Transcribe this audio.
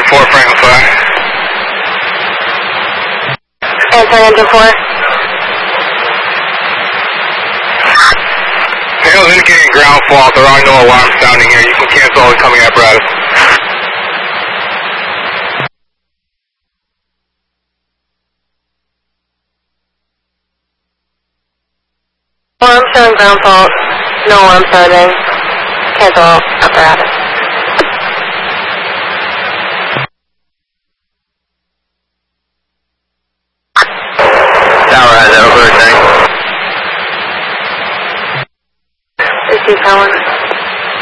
4, Franklin 5. Answering engine 4. Hale's indicating ground fault. There are no alarms sounding here. You can cancel all incoming apparatus. Alarm showing ground fault. No alarm sounding. Cancel apparatus.